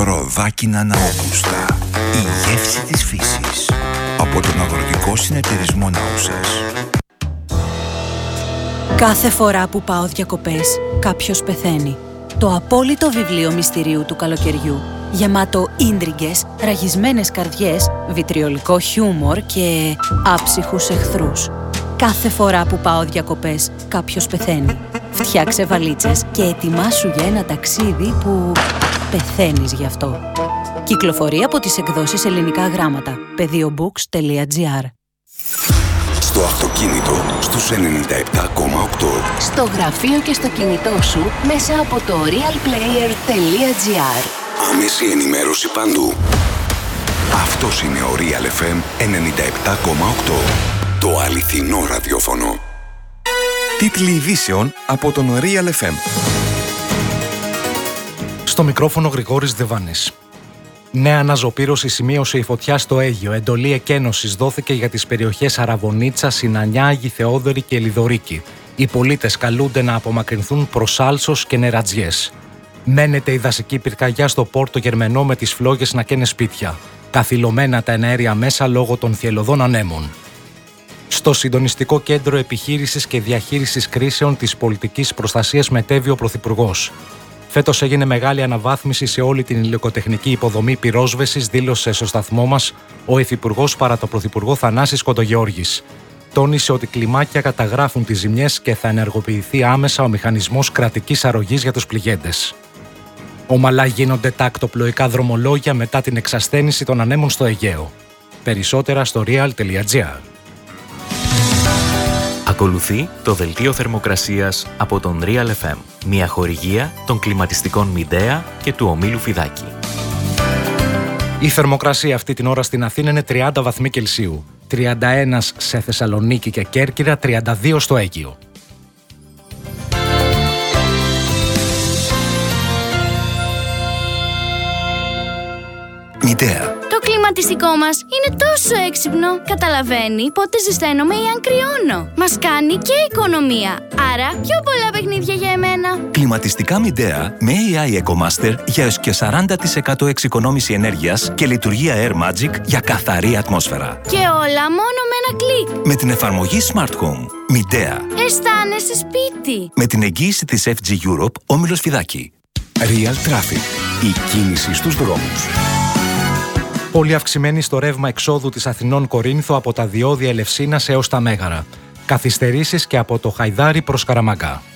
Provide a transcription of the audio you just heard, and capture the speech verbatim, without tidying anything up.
Ροδάκινα Ναόγουστα. Η γεύση της φύσης. Από τον Αγροτικό Συνεταιρισμό Ναούσας. Κάθε φορά που πάω διακοπές, κάποιος πεθαίνει. Το απόλυτο βιβλίο μυστηρίου του καλοκαιριού. Γεμάτο ίντριγκες, ραγισμένες καρδιές, βιτριολικό χιούμορ και άψυχους εχθρούς. Κάθε φορά που πάω διακοπές, κάποιος πεθαίνει. Φτιάξε βαλίτσες και ετοιμάσου για ένα ταξίδι που πεθαίνεις γι' αυτό. Κυκλοφορεί από τις εκδόσεις Ελληνικά Γράμματα. πεδίομπουκς τελεία τζι άρ. Στο αυτοκίνητο, στους ενενήντα επτά κόμμα οκτώ. Στο γραφείο και στο κινητό σου, μέσα από το real player τελεία τζι άρ. Άμεση ενημέρωση παντού. Αυτός είναι ο Real εφ εμ ενενήντα επτά κόμμα οκτώ. Το αληθινό ραδιόφωνο. Τίτλοι ειδήσεων από τον Real εφ εμ. Στο μικρόφωνο Γρηγόρης Δεβάνης. Νέα αναζωπήρωση σημείωσε η φωτιά στο Αίγυο. Εντολή εκένωσης δόθηκε για τις περιοχές Αραβωνίτσα, Σινανιά, Άγη Θεόδωρη και Λιδωρίκη. Οι πολίτες καλούνται να απομακρυνθούν προς Άλσος και Νερατζιές. Μένεται η δασική πυρκαγιά στο Πόρτο Γερμενό με τις φλόγες να καίνε σπίτια. Καθυλωμένα τα εναέρια μέσα λόγω των θυελλωδών ανέμων. Στο Συντονιστικό Κέντρο Επιχείρησης και Διαχείρισης Κρίσεων της Πολιτικής Προστασίας μετέβη ο Πρωθυπουργός. Φέτος έγινε μεγάλη αναβάθμιση σε όλη την υλικοτεχνική υποδομή πυρόσβεσης, δήλωσε στο σταθμό μας ο Υφυπουργός παρά το Πρωθυπουργό Θανάσης Κοντογεώργης. Τόνισε ότι κλιμάκια καταγράφουν τις ζημιές και θα ενεργοποιηθεί άμεσα ο μηχανισμός κρατικής αρρωγής για τους πληγέντες. Ομαλά γίνονται τα ακτοπλοϊκά δρομολόγια μετά την εξασθένηση των ανέμων στο Αιγαίο. Περισσότερα στο real τελεία τζι άρ. Ακολουθεί το δελτίο θερμοκρασίας από τον Real εφ εμ, μια χορηγία των κλιματιστικών Μιντέα και του ομίλου Φιδάκη. Η θερμοκρασία αυτή την ώρα στην Αθήνα είναι τριάντα βαθμοί Κελσίου, τριάντα ένα σε Θεσσαλονίκη και Κέρκυρα, τριάντα δύο στο Αίγυο. Μιντέα. Το κλιματιστικό μας είναι τόσο έξυπνο. Καταλαβαίνει πότε ζεσταίνομαι ή αν κρυώνω. Μας κάνει και οικονομία. Άρα πιο πολλά παιχνίδια για εμένα. Κλιματιστικά Μιντέα με έι άι EcoMaster για έως και σαράντα τοις εκατό εξοικονόμηση ενέργειας και λειτουργία Air Magic για καθαρή ατμόσφαιρα. Και όλα μόνο με ένα κλικ. Με την εφαρμογή Smart Home. Μιντέα. Αισθάνεσαι σπίτι. Με την εγγύηση της εφ τζι Europe, όμιλος Φιδάκη. Real Traffic. Η κίνηση στους δρόμους. Πολύ αυξημένη στο ρεύμα εξόδου της Αθηνών Κορίνθου από τα διόδια Ελευσίνας έως τα Μέγαρα. Καθυστερήσεις και από το Χαϊδάρι προς Καραμαγκά.